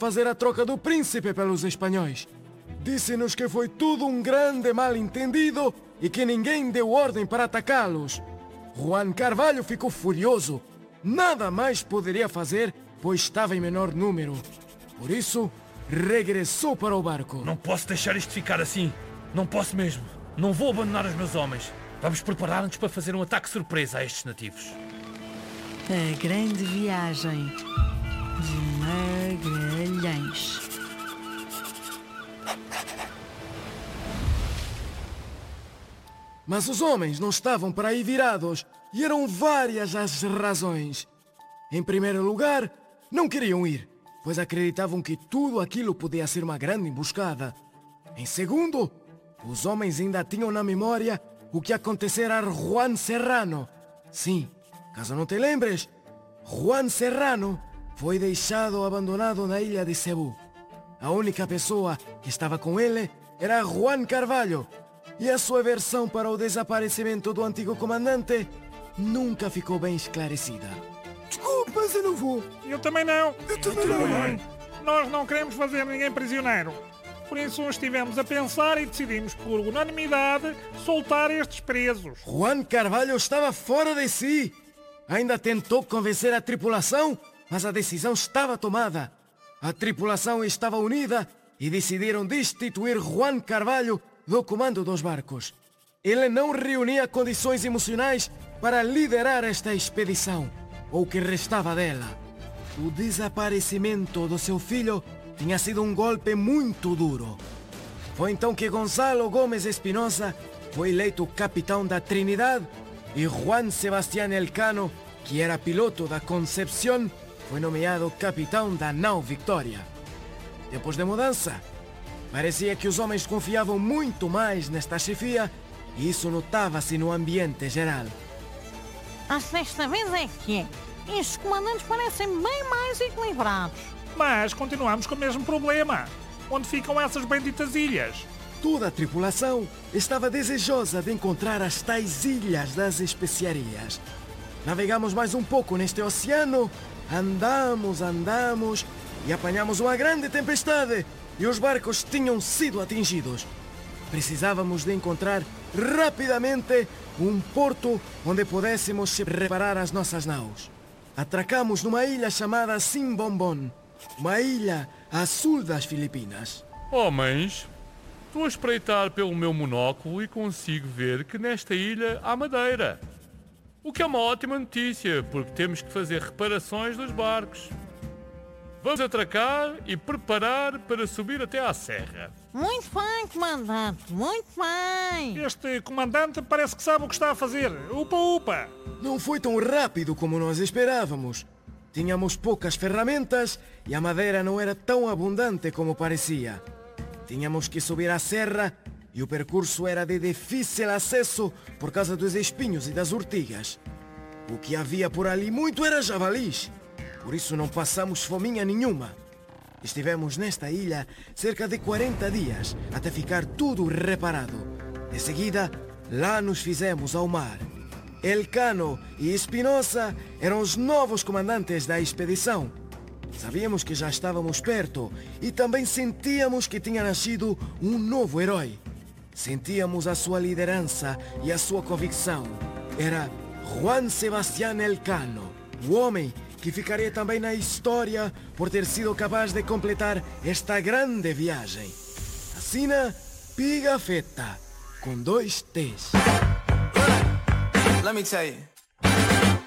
fazer a troca do príncipe pelos espanhóis. Disse-nos que foi tudo um grande mal-entendido e que ninguém deu ordem para atacá-los. Juan Carvalho ficou furioso. Nada mais poderia fazer, pois estava em menor número. Por isso, regressou para o barco. Não posso deixar isto ficar assim. Não posso mesmo. Não vou abandonar os meus homens. Vamos preparar-nos para fazer um ataque surpresa a estes nativos. A grande viagem de Magalhães. Mas os homens não estavam para aí virados, e eram várias as razões. Em primeiro lugar, não queriam ir, pois acreditavam que tudo aquilo podia ser uma grande emboscada. Em segundo, os homens ainda tinham na memória o que acontecera a Juan Serrano. Sim, caso não te lembres, Juan Serrano foi deixado abandonado na ilha de Cebu. A única pessoa que estava com ele era Juan Carvalho, e a sua versão para o desaparecimento do antigo comandante nunca ficou bem esclarecida. Desculpe, mas eu não vou. Eu também não. Eu também não. Nós não queremos fazer ninguém prisioneiro. Por isso estivemos a pensar e decidimos, por unanimidade, soltar estes presos. Juan Carvalho estava fora de si. Ainda tentou convencer a tripulação, mas a decisão estava tomada. A tripulação estava unida e decidiram destituir Juan Carvalho do comando dos barcos. Ele não reunia condições emocionais para liderar esta expedição, ou o que restava dela. O desaparecimento do seu filho tinha sido um golpe muito duro. Foi então que Gonzalo Gomes Espinosa foi eleito capitão da Trinidad e Juan Sebastián Elcano, que era piloto da Concepción, foi nomeado capitão da nau Victoria. Depois da mudança, parecia que os homens confiavam muito mais nesta chefia e isso notava-se no ambiente geral. Mas desta vez é que estes comandantes parecem bem mais equilibrados. Mas continuamos com o mesmo problema. Onde ficam essas benditas ilhas? Toda a tripulação estava desejosa de encontrar as tais ilhas das especiarias. Navegamos mais um pouco neste oceano, andamos e apanhamos uma grande tempestade e os barcos tinham sido atingidos. Precisávamos de encontrar rapidamente um porto onde pudéssemos reparar as nossas naus. Atracamos numa ilha chamada Simbombón, uma ilha a sul das Filipinas. Homens, estou a espreitar pelo meu monóculo e consigo ver que nesta ilha há madeira. O que é uma ótima notícia, porque temos que fazer reparações dos barcos. Vamos atracar e preparar para subir até à serra. Muito bem, comandante, muito bem. Este comandante parece que sabe o que está a fazer. Upa, upa! Não foi tão rápido como nós esperávamos. Tínhamos poucas ferramentas e a madeira não era tão abundante como parecia. Tínhamos que subir a serra e o percurso era de difícil acesso por causa dos espinhos e das urtigas. O que havia por ali muito era javalis. Por isso não passamos fominha nenhuma. Estivemos nesta ilha cerca de 40 dias, até ficar tudo reparado. De seguida, lá nos fizemos ao mar. Elcano e Espinosa eram os novos comandantes da expedição. Sabíamos que já estávamos perto e também sentíamos que tinha nascido um novo herói. Sentíamos a sua liderança e a sua convicção. Era Juan Sebastián Elcano, o homem que ficaria também na história por ter sido capaz de completar esta grande viagem. Assina Pigafetta, com 2 T's. Let me tell you.